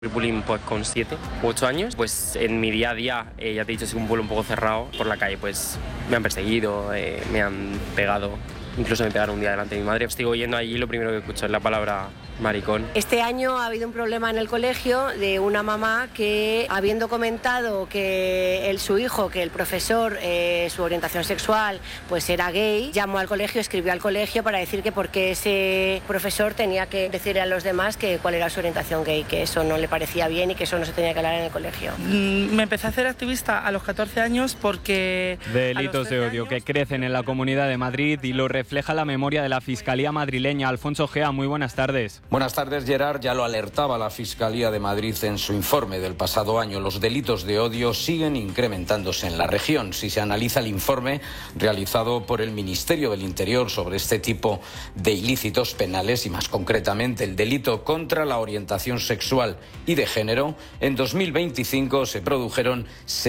Bullying pues con 7 u 8 años, pues en mi día a día, ya te he dicho, es un pueblo un poco cerrado, por la calle pues me han perseguido, me han pegado, incluso me pegaron un día delante de mi madre. Sigo yendo allí, lo primero que escucho es la palabra maricón. Este año ha habido un problema en el colegio de una mamá que, habiendo comentado que su hijo, que el profesor, su orientación sexual pues era gay, llamó al colegio, escribió al colegio para decir que por qué ese profesor tenía que decirle a los demás que cuál era su orientación gay, que eso no le parecía bien y que eso no se tenía que hablar en el colegio. Me empecé a hacer activista a los 14 años porque... Delitos de odio que crecen en la Comunidad de Madrid y lo refleja la memoria de la Fiscalía madrileña. Alfonso Gea, muy buenas tardes. Buenas tardes, Gerard. Ya lo alertaba la Fiscalía de Madrid en su informe del pasado año. Los delitos de odio siguen incrementándose en la región. Si se analiza el informe realizado por el Ministerio del Interior sobre este tipo de ilícitos penales y más concretamente el delito contra la orientación sexual y de género, en 2025 se produjeron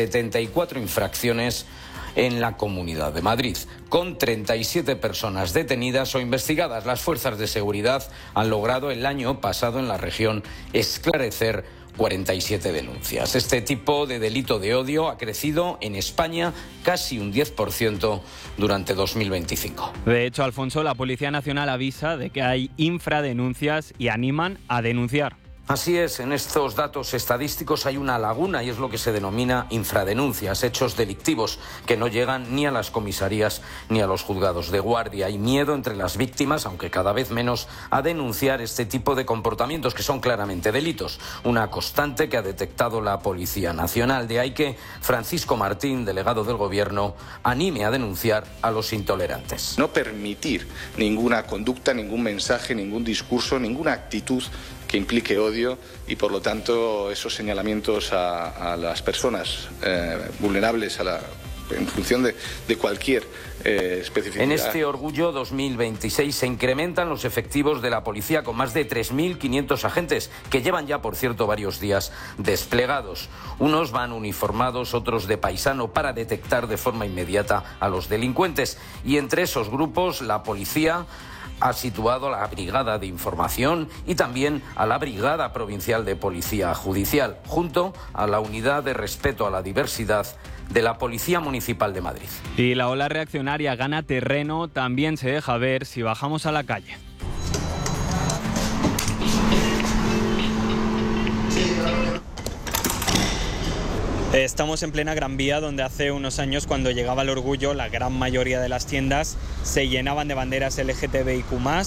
74 infracciones en la Comunidad de Madrid, con 37 personas detenidas o investigadas. Las fuerzas de seguridad han logrado el año pasado en la región esclarecer 47 denuncias. Este tipo de delito de odio ha crecido en España casi un 10% durante 2025. De hecho, Alfonso, la Policía Nacional avisa de que hay infradenuncias y animan a denunciar. Así es, en estos datos estadísticos hay una laguna y es lo que se denomina infradenuncias, hechos delictivos que no llegan ni a las comisarías ni a los juzgados de guardia. Hay miedo entre las víctimas, aunque cada vez menos, a denunciar este tipo de comportamientos que son claramente delitos, una constante que ha detectado la Policía Nacional. De ahí que Francisco Martín, delegado del Gobierno, anime a denunciar a los intolerantes. No permitir ninguna conducta, ningún mensaje, ningún discurso, ninguna actitud que implique odio y, por lo tanto, esos señalamientos a las personas vulnerables en función de cualquier especificidad. En este Orgullo 2026 se incrementan los efectivos de la policía con más de 3.500 agentes que llevan ya, por cierto, varios días desplegados. Unos van uniformados, otros de paisano para detectar de forma inmediata a los delincuentes. Y entre esos grupos la policía ha situado a la Brigada de Información y también a la Brigada Provincial de Policía Judicial, junto a la Unidad de Respeto a la Diversidad de la Policía Municipal de Madrid. Y la ola reaccionaria gana terreno, también se deja ver si bajamos a la calle. Estamos en plena Gran Vía, donde hace unos años, cuando llegaba el Orgullo, la gran mayoría de las tiendas se llenaban de banderas LGTBIQ+,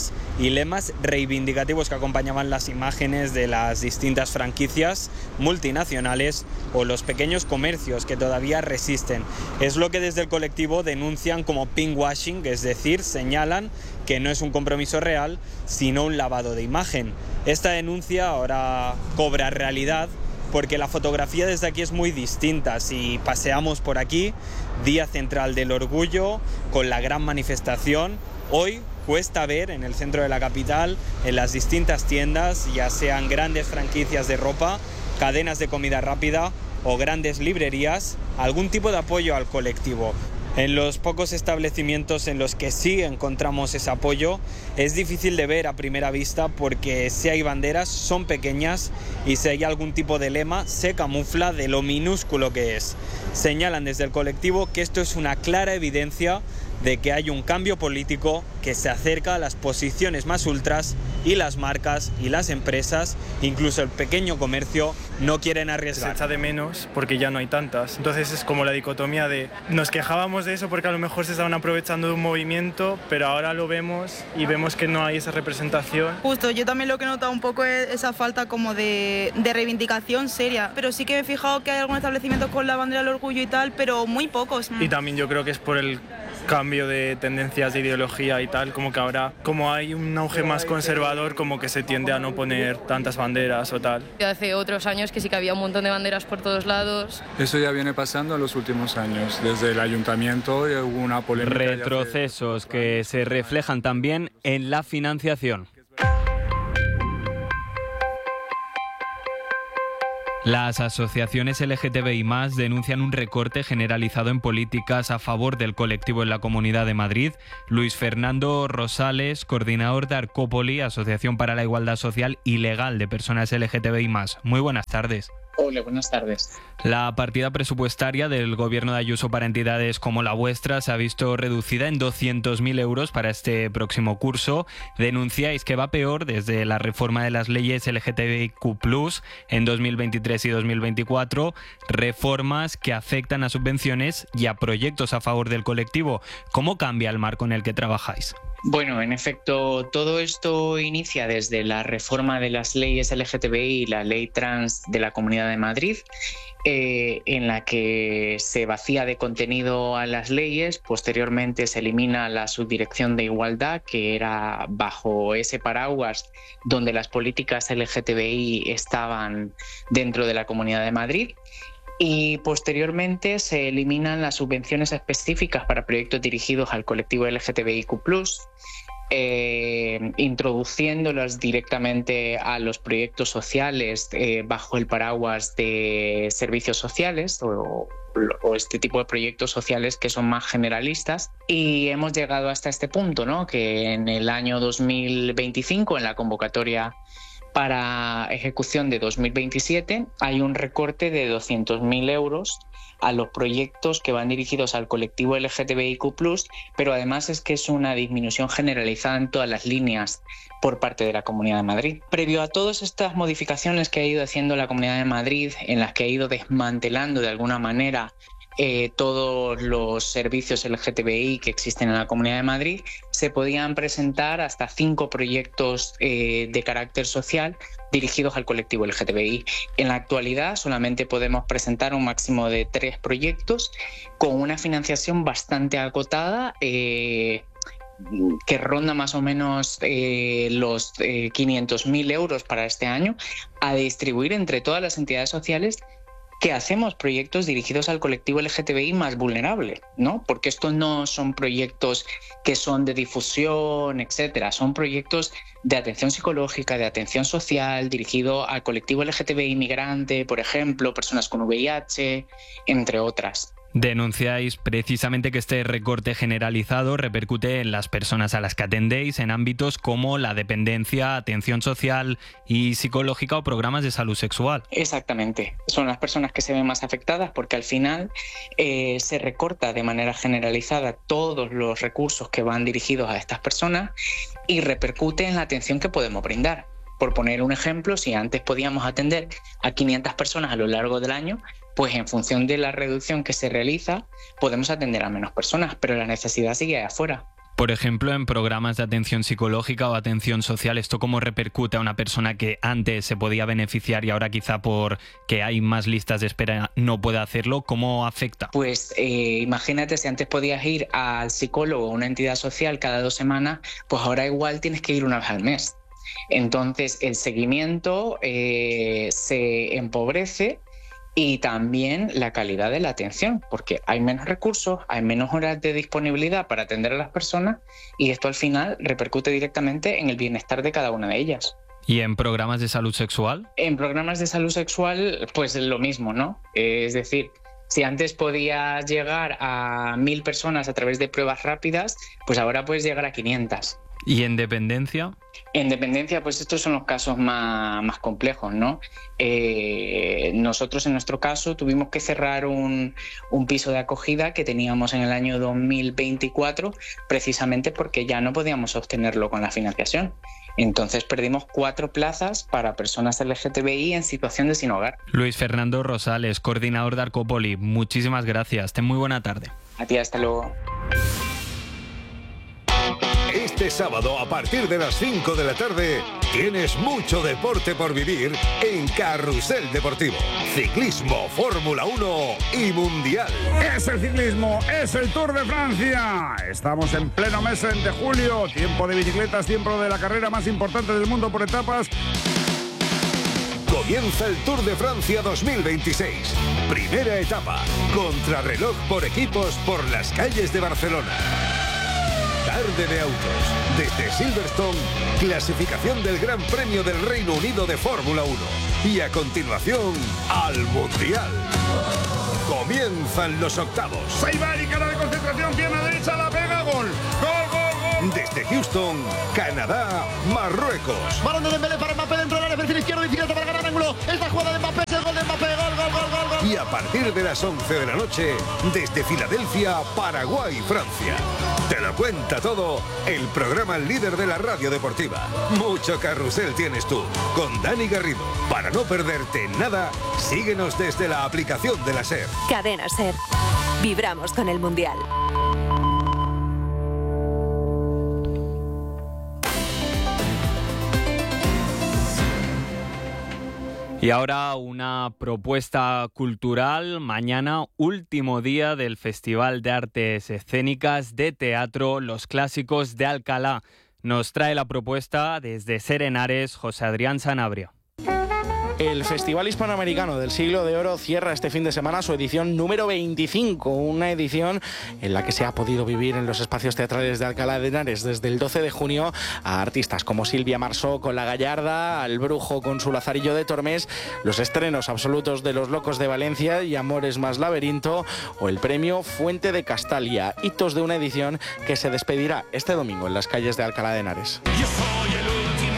y lemas reivindicativos que acompañaban las imágenes de las distintas franquicias multinacionales o los pequeños comercios que todavía resisten. Es lo que desde el colectivo denuncian como pinkwashing, es decir, señalan que no es un compromiso real, sino un lavado de imagen. Esta denuncia ahora cobra realidad, porque la fotografía desde aquí es muy distinta. Si paseamos por aquí, día central del Orgullo, con la gran manifestación, hoy cuesta ver en el centro de la capital, en las distintas tiendas, ya sean grandes franquicias de ropa, cadenas de comida rápida o grandes librerías, algún tipo de apoyo al colectivo. En los pocos establecimientos en los que sí encontramos ese apoyo es difícil de ver a primera vista, porque si hay banderas son pequeñas y si hay algún tipo de lema se camufla de lo minúsculo que es. Señalan desde el colectivo que esto es una clara evidencia de que hay un cambio político que se acerca a las posiciones más ultras, y las marcas y las empresas, incluso el pequeño comercio, no quieren arriesgar. Se echa de menos porque ya no hay tantas. Entonces es como la dicotomía de nos quejábamos de eso porque a lo mejor se estaban aprovechando de un movimiento, pero ahora lo vemos y vemos que no hay esa representación. Justo, yo también lo que he notado un poco es esa falta como de reivindicación seria, pero sí que me he fijado que hay algunos establecimientos con la bandera del Orgullo y tal, pero muy pocos. Y también yo creo que es por el cambio de tendencias de ideología y tal, como que ahora, como hay un auge más conservador, como que se tiende a no poner tantas banderas o tal. Hace otros años que sí que había un montón de banderas por todos lados. Eso ya viene pasando en los últimos años. Desde el ayuntamiento hubo una polémica. Retrocesos que se reflejan también en la financiación. Las asociaciones LGTBI+ denuncian un recorte generalizado en políticas a favor del colectivo en la Comunidad de Madrid. Luis Fernando Rosales, coordinador de Arcópoli, Asociación para la Igualdad Social y Legal de Personas LGTBI+. Muy buenas tardes. Hola, buenas tardes. La partida presupuestaria del Gobierno de Ayuso para entidades como la vuestra se ha visto reducida en 200.000 euros para este próximo curso. Denunciáis que va peor desde la reforma de las leyes LGTBIQ+ en 2023 y 2024, reformas que afectan a subvenciones y a proyectos a favor del colectivo. ¿Cómo cambia el marco en el que trabajáis? Bueno, en efecto, todo esto inicia desde la reforma de las leyes LGTBI y la ley trans de la Comunidad de Madrid, en la que se vacía de contenido a las leyes. Posteriormente se elimina la subdirección de igualdad, que era bajo ese paraguas donde las políticas LGTBI estaban dentro de la Comunidad de Madrid. Y posteriormente se eliminan las subvenciones específicas para proyectos dirigidos al colectivo LGTBIQ+, introduciéndolas directamente a los proyectos sociales bajo el paraguas de servicios sociales o este tipo de proyectos sociales que son más generalistas. Y hemos llegado hasta este punto, ¿no? Que en el año 2025, en la convocatoria para ejecución de 2027, hay un recorte de 200.000 euros a los proyectos que van dirigidos al colectivo LGTBIQ+, pero además es que es una disminución generalizada en todas las líneas por parte de la Comunidad de Madrid. Previo a todas estas modificaciones que ha ido haciendo la Comunidad de Madrid, en las que ha ido desmantelando de alguna manera todos los servicios LGTBI que existen en la Comunidad de Madrid, se podían presentar hasta 5 proyectos de carácter social dirigidos al colectivo LGTBI. En la actualidad solamente podemos presentar un máximo de 3 proyectos con una financiación bastante acotada, que ronda más o menos los 500.000 euros para este año, a distribuir entre todas las entidades sociales que hacemos proyectos dirigidos al colectivo LGTBI más vulnerable, ¿no? Porque estos no son proyectos que son de difusión, etcétera. Son proyectos de atención psicológica, de atención social, dirigido al colectivo LGTBI migrante, por ejemplo, personas con VIH, entre otras. Denunciáis precisamente que este recorte generalizado repercute en las personas a las que atendéis en ámbitos como la dependencia, atención social y psicológica o programas de salud sexual. Exactamente. Son las personas que se ven más afectadas porque al final se recorta de manera generalizada todos los recursos que van dirigidos a estas personas y repercute en la atención que podemos brindar. Por poner un ejemplo, si antes podíamos atender a 500 personas a lo largo del año, pues en función de la reducción que se realiza, podemos atender a menos personas, pero la necesidad sigue ahí afuera. Por ejemplo, en programas de atención psicológica o atención social, ¿esto cómo repercute a una persona que antes se podía beneficiar y ahora quizá porque hay más listas de espera no puede hacerlo? ¿Cómo afecta? Pues imagínate, si antes podías ir al psicólogo o una entidad social cada 2 semanas, pues ahora igual tienes que ir una vez al mes. Entonces el seguimiento se empobrece y también la calidad de la atención, porque hay menos recursos, hay menos horas de disponibilidad para atender a las personas y esto al final repercute directamente en el bienestar de cada una de ellas. ¿Y en programas de salud sexual? En programas de salud sexual, pues lo mismo, ¿no? Es decir, si antes podías llegar a 1.000 personas a través de pruebas rápidas, pues ahora puedes llegar a 500. ¿Y en dependencia? En dependencia, pues estos son los casos más complejos, ¿no? Nosotros en nuestro caso tuvimos que cerrar un piso de acogida que teníamos en el año 2024 precisamente porque ya no podíamos sostenerlo con la financiación. Entonces perdimos 4 plazas para personas LGTBI en situación de sin hogar. Luis Fernando Rosales, coordinador de Arcópoli, muchísimas gracias. Ten muy buena tarde. A ti, hasta luego. Este sábado, a partir de las 5 de la tarde, tienes mucho deporte por vivir en Carrusel Deportivo. Ciclismo, Fórmula 1 y Mundial. Es el ciclismo, es el Tour de Francia. Estamos en pleno mes de julio. Tiempo de bicicletas, tiempo de la carrera más importante del mundo por etapas. Comienza el Tour de Francia 2026. Primera etapa. Contrarreloj por equipos por las calles de Barcelona. Tarde de autos. Desde Silverstone, clasificación del Gran Premio del Reino Unido de Fórmula 1. Y a continuación, al Mundial. Comienzan los octavos. Saibar y cara de concentración, pierna derecha, la pega, gol. Gol, gol, gol. Desde Houston, Canadá, Marruecos. Balón de Dembélé para Mbappé dentro del área, perfil izquierdo, bicicleta para ganar ángulo. Esta jugada de Mbappé es el gol de Mbappé. Gol, gol, gol, gol, gol. Y a partir de las 11 de la noche, desde Filadelfia, Paraguay, Francia. Te lo cuenta todo el programa líder de la radio deportiva. Mucho carrusel tienes tú, con Dani Garrido. Para no perderte nada, síguenos desde la aplicación de la SER. Cadena SER. Vibramos con el Mundial. Y ahora una propuesta cultural. Mañana, último día del Festival de Artes Escénicas de Teatro Los Clásicos de Alcalá. Nos trae la propuesta desde SER Henares, José Adrián Sanabria. El Festival Hispanoamericano del Siglo de Oro cierra este fin de semana su edición número 25, una edición en la que se ha podido vivir en los espacios teatrales de Alcalá de Henares desde el 12 de junio a artistas como Silvia Marsó con La Gallarda, al Brujo con su Lazarillo de Tormes, los estrenos absolutos de Los Locos de Valencia y Amores más Laberinto, o el premio Fuente de Castalia, hitos de una edición que se despedirá este domingo en las calles de Alcalá de Henares. Yo soy el último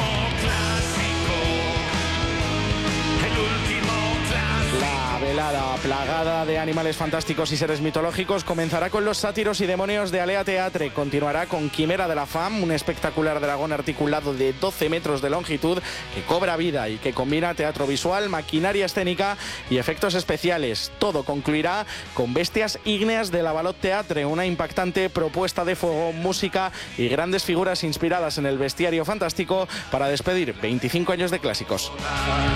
La velada plagada de animales fantásticos y seres mitológicos comenzará con Los Sátiros y Demonios de Alea Teatre. Continuará con Quimera de la Fam, un espectacular dragón articulado de 12 metros de longitud que cobra vida y que combina teatro visual, maquinaria escénica y efectos especiales. Todo concluirá con Bestias Ígneas de la Balot Teatre, una impactante propuesta de fuego, música y grandes figuras inspiradas en el bestiario fantástico para despedir 25 años de clásicos.